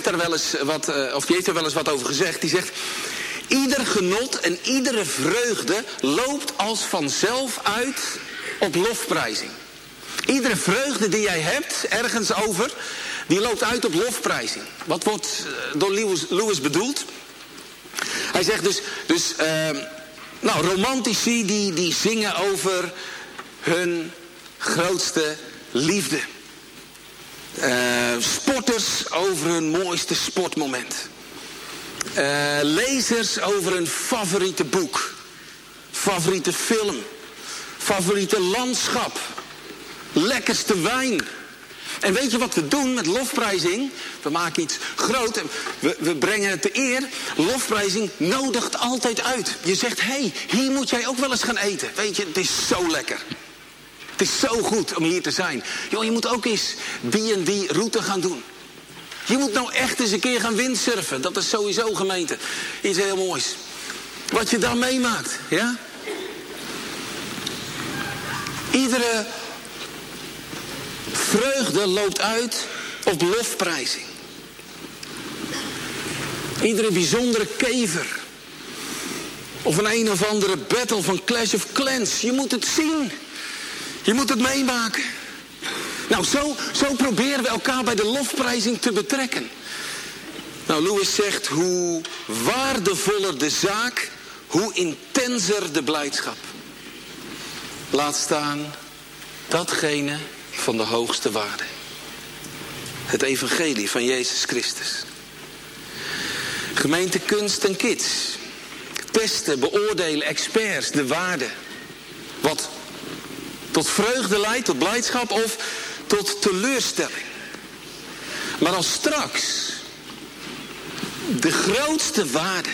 zegt daar wel eens wat, of die heeft er wel eens wat over gezegd. Die zegt, ieder genot en iedere vreugde loopt als vanzelf uit op lofprijzing. Iedere vreugde die jij hebt, ergens over, die loopt uit op lofprijzing. Wat wordt door Lewis bedoeld? Hij zegt dus romantici die zingen over hun grootste liefde. Sporters over hun mooiste sportmoment. Lezers over hun favoriete boek. Favoriete film. Favoriete landschap. Lekkerste wijn. En weet je wat we doen met lofprijzing? We maken iets groot. We brengen het te eer. Lofprijzing nodigt altijd uit. Je zegt, hey, hier moet jij ook wel eens gaan eten. Weet je, het is zo lekker. Het is zo goed om hier te zijn. Joh, je moet ook eens die en die route gaan doen. Je moet nou echt eens een keer gaan windsurfen. Dat is sowieso, gemeente, iets heel moois. Wat je dan meemaakt, ja? Iedere vreugde loopt uit op lofprijzing. Iedere bijzondere kever. Of een of andere battle van Clash of Clans. Je moet het zien. Je moet het meemaken. Nou, zo proberen we elkaar bij de lofprijzing te betrekken. Nou, Lewis zegt, hoe waardevoller de zaak, hoe intenser de blijdschap. Laat staan datgene van de hoogste waarde. Het evangelie van Jezus Christus. Gemeente Kunst en Kids. Testen, beoordelen, experts, de waarde. Wat tot vreugde leidt, tot blijdschap of tot teleurstelling. Maar als straks de grootste waarde.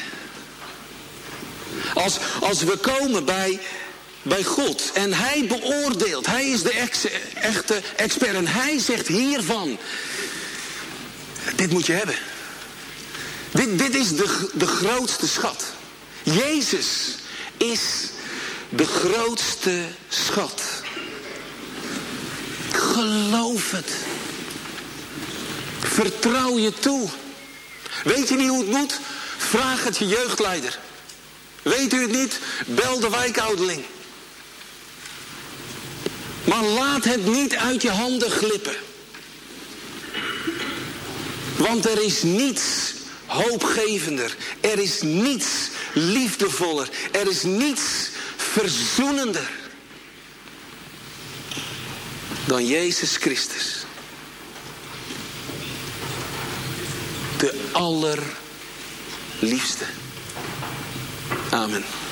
Als we komen bij God en hij beoordeelt. Hij is de echte expert en hij zegt hiervan. Dit moet je hebben. Dit is de grootste schat. Jezus is de grootste schat. Geloof het. Vertrouw je toe. Weet je niet hoe het moet? Vraag het je jeugdleider. Weet u het niet? Bel de wijkouderling. Maar laat het niet uit je handen glippen. Want er is niets hoopgevender. Er is niets liefdevoller. Er is niets verzoenender dan Jezus Christus. De allerliefste. Amen.